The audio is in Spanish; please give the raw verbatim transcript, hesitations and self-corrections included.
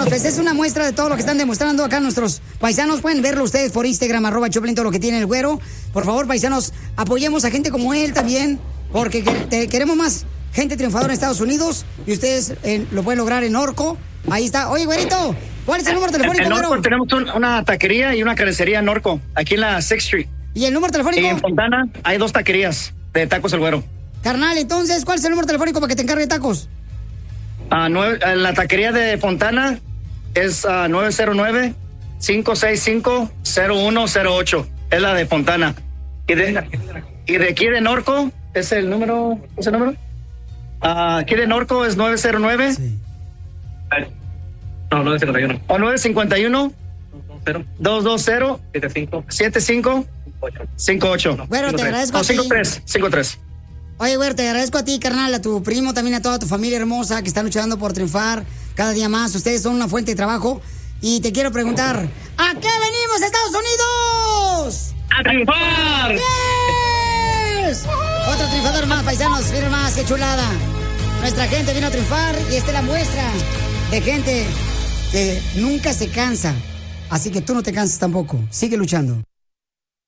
paisanos, pues es una muestra de todo lo que están demostrando acá nuestros paisanos. Pueden verlo ustedes por Instagram, arroba Choplin, todo lo que tiene el güero. Por favor, paisanos, apoyemos a gente como él también, porque que- te- queremos más gente triunfadora en Estados Unidos y ustedes eh, lo pueden lograr en Orco. Ahí está. Oye, güerito, ¿cuál es el número telefónico, En Norco güero? tenemos un- una taquería y una carnicería en Norco, aquí en la sixth Street. ¿Y el número telefónico? Y en Fontana hay dos taquerías de Tacos El Güero. Carnal, entonces, ¿cuál es el número telefónico para que te encargue de tacos? Ah, nueve- eh, la taquería de Fontana es ah, nueve cero nueve, cinco seis cinco, cero uno cero ocho. Es la de Fontana. Y de, y de aquí de Norco, ¿es el número? ¿Es el número? Ah, aquí de Norco es nueve cero nueve. Sí. No, nueve cincuenta y uno. O nueve cincuenta y uno, dos dos cero, siete cinco, cinco ocho. Bueno, te agradezco a No, ti. cinco tres, cinco tres. Oye, güey, te agradezco a ti, carnal, a tu primo, también a toda tu familia hermosa que está luchando por triunfar cada día más. Ustedes son una fuente de trabajo. Y te quiero preguntar, ¿a qué venimos, Estados Unidos? ¡A triunfar! ¡Yes! Otro triunfador más, paisanos, miren más, qué chulada. Nuestra gente vino a triunfar y esta es la muestra de gente que nunca se cansa. Así que tú no te canses tampoco. Sigue luchando.